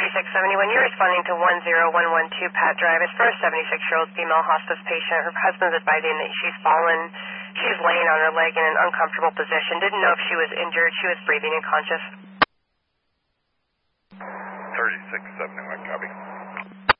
3671, you're responding to 10112 Pat Drive. It's for a 76-year-old female hospice patient. Her husband's advising that she's fallen. She's laying on her leg in an uncomfortable position. Didn't know if she was injured. She was breathing and conscious. 3671, copy.